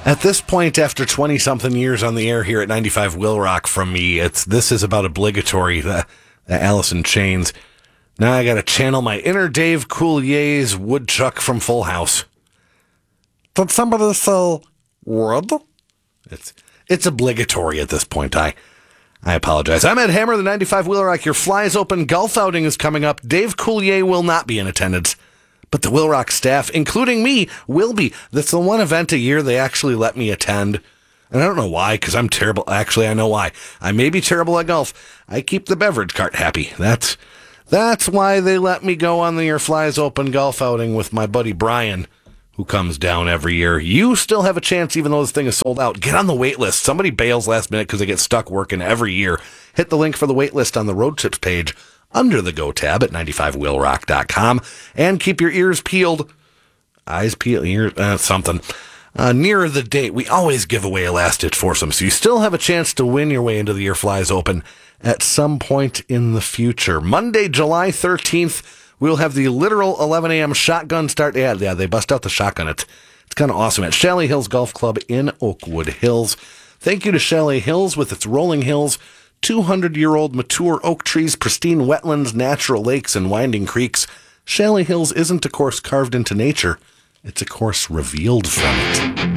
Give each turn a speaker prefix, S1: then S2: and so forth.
S1: At this point, after 20-something years on the air here at 95 Will Rock from me, this is about obligatory, the Alice in Chains. Now I got to channel my inner Dave Coulier's woodchuck from Full House. Did somebody say wood? It's obligatory at this point. I apologize. I'm Ed Hammer, the 95 Will Rock. Your Flies Open golf outing is coming up. Dave Coulier will not be in attendance, but the Will Rock staff, including me, will be. That's the one event a year they actually let me attend. And I don't know why, because I'm terrible. Actually, I know why. I may be terrible at golf. I keep the beverage cart happy. That's why they let me go on the Your Flies Open golf outing with my buddy Brian, who comes down every year. You still have a chance, even though this thing is sold out. Get on the wait list. Somebody bails last minute because they get stuck working every year. Hit the link for the wait list on the road trips page under the Go tab at 95willrock.com. And keep your ears peeled. Eyes peeled. Ears, something. Nearer the date, we always give away a last-ditch foursome, so you still have a chance to win your way into the Your Flies Open at some point in the future. Monday, July 13th, we'll have the literal 11 a.m. shotgun start. Yeah, they bust out the shotgun. It's kind of awesome at Chalet Hills Golf Club in Oakwood Hills. Thank you to Chalet Hills with its rolling hills, 200-year-old mature oak trees, pristine wetlands, natural lakes, and winding creeks. Chalet Hills isn't a course carved into nature. It's a course revealed from it.